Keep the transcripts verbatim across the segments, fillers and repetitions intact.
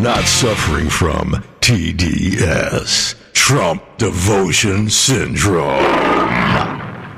not suffering from T D S, Trump Devotion Syndrome.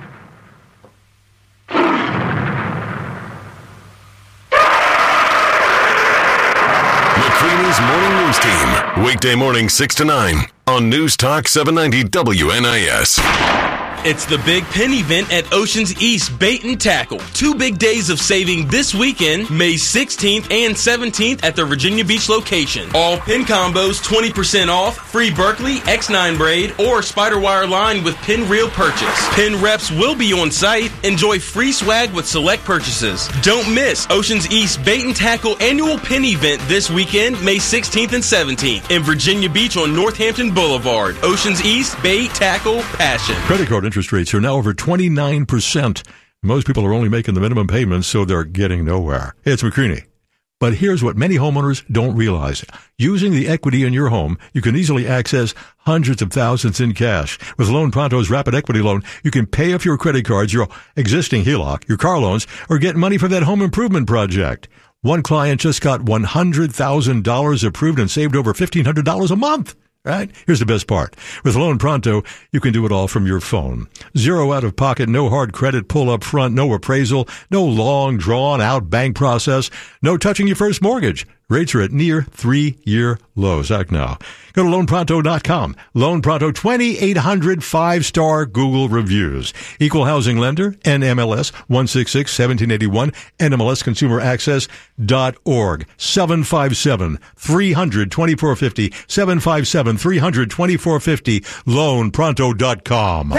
Morning News Team, weekday morning six to nine on News Talk seven ninety W N I S. It's the Big Pin event at Oceans East Bait and Tackle. Two big days of saving this weekend, May sixteenth and seventeenth at the Virginia Beach location. All pin combos twenty percent off, free Berkeley X nine braid or spider wire line with pin reel purchase. Pin reps will be on site. Enjoy free swag with select purchases. Don't miss Oceans East Bait and Tackle annual pin event this weekend, May sixteenth and seventeenth in Virginia Beach on Northampton Boulevard. Oceans East Bait, Tackle, Passion. Credit card interest rates are now over twenty-nine percent. Most people are only making the minimum payments, so they're getting nowhere. Hey, it's McCreaney. But here's what many homeowners don't realize. Using the equity in your home, you can easily access hundreds of thousands in cash. With Loan Pronto's Rapid Equity Loan, you can pay off your credit cards, your existing H E L O C, your car loans, or get money for that home improvement project. One client just got one hundred thousand dollars approved and saved over fifteen hundred dollars a month. Right? Here's the best part. With Loan Pronto, you can do it all from your phone. Zero out of pocket, no hard credit pull up front, no appraisal, no long drawn out bank process, no touching your first mortgage. Rates are at near three-year lows. Act now. Go to loan pronto dot com. Loan Pronto, twenty-eight hundred five-star Google reviews. Equal housing lender, N M L S one six six one seven eight one, N M L S consumer access dot org. seven five seven, three hundred, twenty-four fifty, seven five seven, three hundred, twenty-four fifty, loan pronto dot com.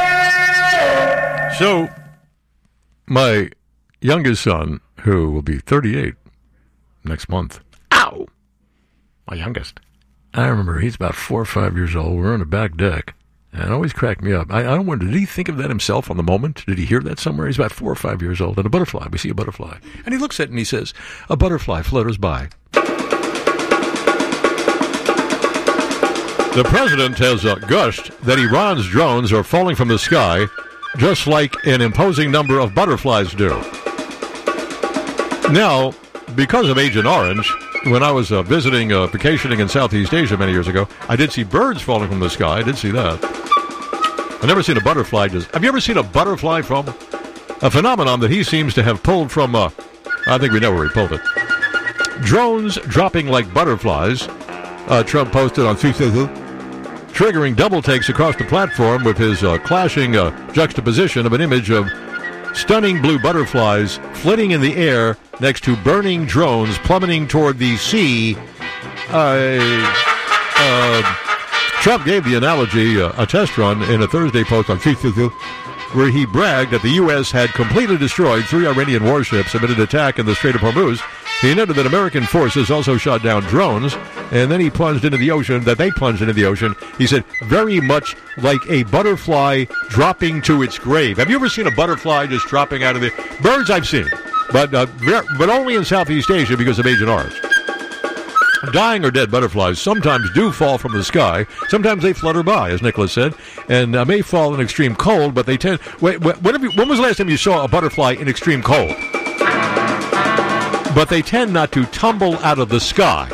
So, my youngest son, who will be thirty-eight next month. Ow! My youngest. I remember he's about four or five years old. We're on the back deck. And it always cracked me up. I, I don't wonder, did he think of that himself on the moment? Did he hear that somewhere? He's about four or five years old. And a butterfly. We see a butterfly. And he looks at it and he says, a butterfly flutters by. The president has uh, gushed that Iran's drones are falling from the sky just like an imposing number of butterflies do. Now, because of Agent Orange, when I was uh, visiting, uh, vacationing in Southeast Asia many years ago, I did see birds falling from the sky. I did see that. I've never seen a butterfly just... Have you ever seen a butterfly from... A phenomenon that he seems to have pulled from... Uh, I think we know where he pulled it. Drones dropping like butterflies, uh, Trump posted on Twitter, triggering double takes across the platform with his uh, clashing uh, juxtaposition of an image of stunning blue butterflies flitting in the air next to burning drones plummeting toward the sea. Uh, uh, Trump gave the analogy uh, a test run in a Thursday post on Facebook, where he bragged that the U S had completely destroyed three Iranian warships amid an attack in the Strait of Hormuz. He noted that American forces also shot down drones, and then he plunged into the ocean, that they plunged into the ocean. He said, very much like a butterfly dropping to its grave. Have you ever seen a butterfly just dropping out of the... Birds I've seen, but uh, but only in Southeast Asia because of Agent Orange. Dying or dead butterflies sometimes do fall from the sky. Sometimes they flutter by, as Nicholas said, and uh, may fall in extreme cold, but they tend... Wait, when, you, when was the last time you saw a butterfly in extreme cold? But they tend not to tumble out of the sky.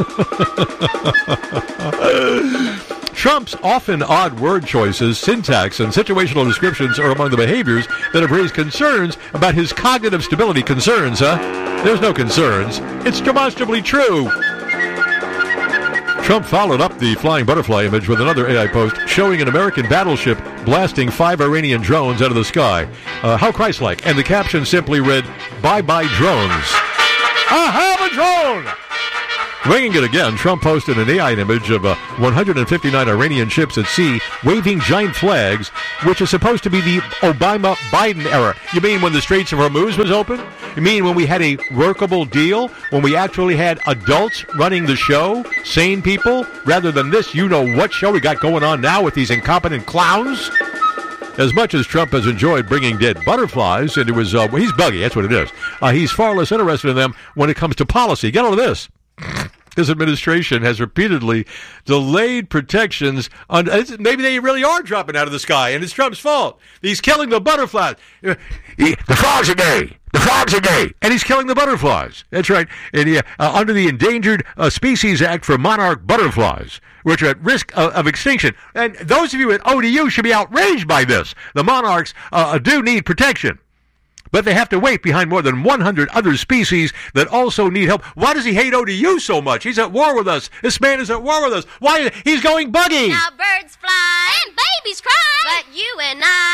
Trump's often odd word choices, syntax, and situational descriptions are among the behaviors that have raised concerns about his cognitive stability. Concerns, huh? There's no concerns. It's demonstrably true. Trump followed up the flying butterfly image with another A I post showing an American battleship blasting five Iranian drones out of the sky. Uh, how Christ-like. And the caption simply read, bye-bye drones. I have a drone! Winging it again, Trump posted an A I image of uh, one hundred fifty-nine Iranian ships at sea waving giant flags, which is supposed to be the Obama-Biden era. You mean when the Straits of Hormuz was open? You mean when we had a workable deal? When we actually had adults running the show? Sane people? Rather than this you-know-what show we got going on now with these incompetent clowns? As much as Trump has enjoyed bringing dead butterflies into his... Uh, well, he's buggy, that's what it is. Uh, he's far less interested in them when it comes to policy. Get on this. His administration has repeatedly delayed protections on... Maybe they really are dropping out of the sky, and it's Trump's fault. He's killing the butterflies. The frogs are gay. The frogs frogs a day. And he's killing the butterflies. That's right. And he, uh, under the Endangered uh, Species Act for monarch butterflies, which are at risk of, of extinction. And those of you at O D U should be outraged by this. The monarchs uh, do need protection. But they have to wait behind more than one hundred other species that also need help. Why does he hate O D U so much? He's at war with us. This man is at war with us. Why? He's going buggy. Now birds fly and babies cry, but you and I